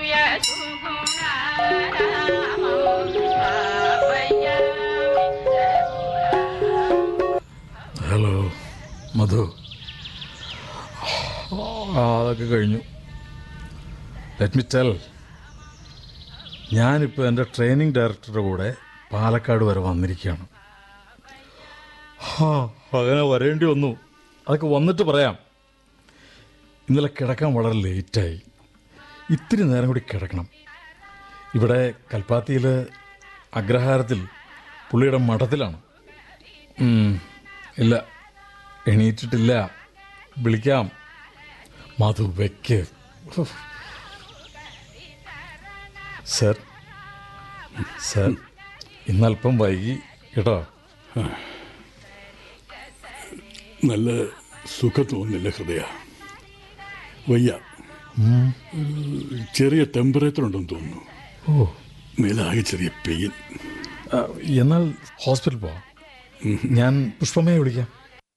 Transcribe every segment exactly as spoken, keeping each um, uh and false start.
Hello മധു. ആ അതൊക്കെ കഴിഞ്ഞു. ലെറ്റ് മി ടെൽ, ഞാനിപ്പോൾ എൻ്റെ ട്രെയിനിങ് ഡയറക്ടറുടെ കൂടെ പാലക്കാട് വരെ വന്നിരിക്കുകയാണ്. ആ അങ്ങനെ വരേണ്ടി വന്നു. അതൊക്കെ വന്നിട്ട് പറയാം. ഇന്നലെ കിടക്കാൻ വളരെ ലേറ്റായി. ഇത്തിരി നേരം കൂടി കിടക്കണം. ഇവിടെ കൽപ്പാത്തിയിൽ അഗ്രഹാരത്തിൽ പുള്ളിയുടെ മഠത്തിലാണ്. ഇല്ല, എണീറ്റിട്ടില്ല. വിളിക്കാം. മധു വെക്ക്. സർ സർ ഇന്നല്പം വൈകി കേട്ടോ. നല്ല സുഖം തോന്നുന്നില്ല ഹൃദയ. വയ്യ, ചെറിയ ടെമ്പറേച്ചർ ഉണ്ടെന്ന് തോന്നുന്നു. ഓ, മേലാകെ ചെറിയ പെയിൻ. എന്നാൽ ഹോസ്പിറ്റൽ പോവാം. ഞാൻ പുഷ്പമ്മയെ വിളിക്കാം.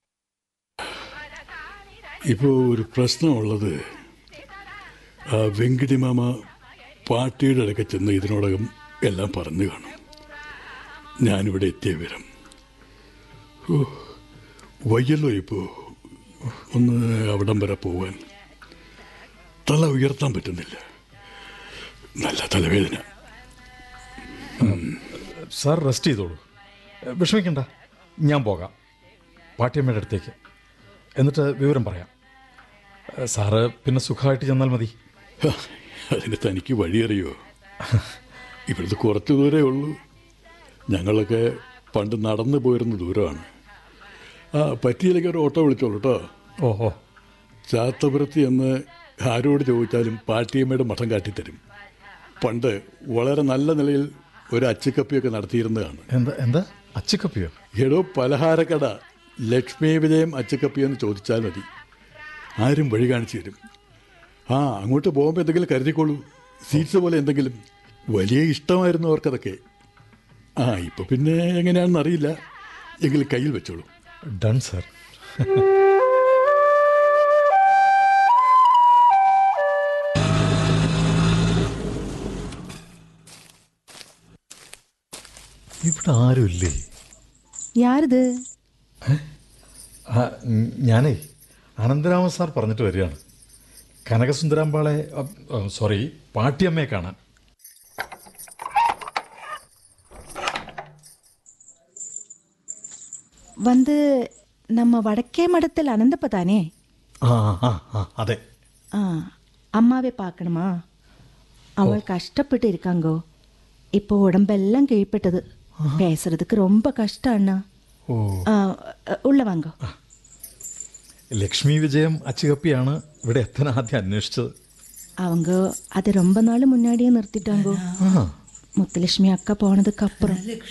ഇപ്പോൾ ഒരു പ്രശ്നമുള്ളത്, ആ വെങ്കിടി മാമ പാർട്ടിയുടെ ഇടയ്ക്ക് ചെന്ന് ഇതിനോടകം എല്ലാം പറഞ്ഞു കാണും. ഞാനിവിടെ എത്തിയ വിവരം. ഓ, വയ്യല്ലോ ഇപ്പോൾ ഒന്ന് അവിടം വരെ പോവാൻ. തല ഉയർത്താൻ പറ്റുന്നില്ല. നല്ല തലവേദന. സാർ റെസ്റ്റ് ചെയ്തോളൂ, വിഷമിക്കണ്ട. ഞാൻ പോകാം പാട്ടിയമ്മയുടെ അടുത്തേക്ക്. എന്നിട്ട് വിവരം പറയാം. സാറ് പിന്നെ സുഖമായിട്ട് ചെന്നാൽ മതി. അതിന് തനിക്ക് വഴിയറിയോ? ഇവിടുത്തെ കുറച്ച് ദൂരമേ ഉള്ളൂ. ഞങ്ങളൊക്കെ പണ്ട് നടന്നു പോയിരുന്ന ദൂരമാണ്. ആ പറ്റിയിലേക്ക് ഒരു ഓട്ടോ വിളിച്ചോളൂ കേട്ടോ. ഓഹോ. ചാത്തപുരത്ത് എന്ന് ആരോട് ചോദിച്ചാലും പാട്ടിയമ്മയുടെ മഠം കാട്ടിത്തരും. പണ്ട് വളരെ നല്ല നിലയിൽ ഒരു അച്ചുക്കപ്പിയൊക്കെ നടത്തിയിരുന്നതാണ്. എന്താ എന്താ അച്ചുക്കപ്പിയോ? എടോ, പലഹാരക്കട ലക്ഷ്മി വിജയം അച്ചുക്കപ്പി എന്ന് ചോദിച്ചാൽ മതി. ആരും വഴി കാണിച്ചു തരും. ആ അങ്ങോട്ട് പോകുമ്പോൾ എന്തെങ്കിലും കരുതിക്കോളൂ. സീറ്റ്സ് പോലെ എന്തെങ്കിലും. വലിയ ഇഷ്ടമായിരുന്നു അവർക്കതൊക്കെ. ആ ഇപ്പോൾ പിന്നെ എങ്ങനെയാണെന്ന് അറിയില്ല. എങ്കിലും കയ്യിൽ വെച്ചോളൂ. Done sir. ഇവിടെ ആരുമില്ലേ? യാരിത്? ഞാനേ അനന്തരാമൻ സാർ പറഞ്ഞിട്ട് വരികയാണ്. കനകസുന്ദരാമ്പാളെ, സോറി, പാട്ടിയമ്മയെ കാണാൻ. வந்து நம்ம வடக்கே மடத்தில் அனந்தப்ப தானே? ആ ആ ആ അതെ. ஆ, அம்மாவே பார்க்கணுமா? அவள் கஷ்டப்பட்டு இருக்காங்கோ. இப்போ உடம்பெல்லாம் கீழ்பட்டது. பேசுறதுக்கு ரொம்ப கஷ்டம் அண்ணா. ഓ, ഉള്ള വാങ്ങോ. ലക്ഷ്മി വിജയം അച്ചുകപ്പിയാണ് ഇവിടെ എത്താൻ ആദ്യം അന്വേഷിച്ചത്. அவங்க அது ரொம்ப நாள் முன்னாடியே நிறுத்திட்டாங்கோ. முத்துலட்சுமி அக்கா போனதுக்கு அப்புறம்.